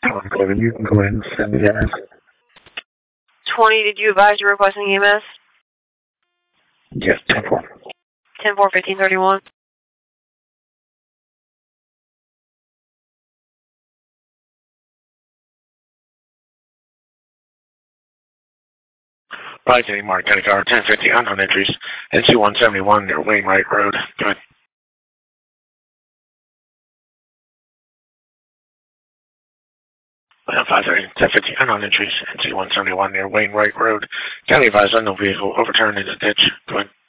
Kevin, you can go ahead and send the ask. 20, did you advise you're requesting EMS? Yes, 10-4. 10-4-1531. By getting Mark County Car 1050 unknown entries, NC-171 near Wainwright Road. Go ahead. 1050 unknown entries, NC-171 near Wainwright Road. County advised unknown vehicle overturned in a ditch. Go ahead.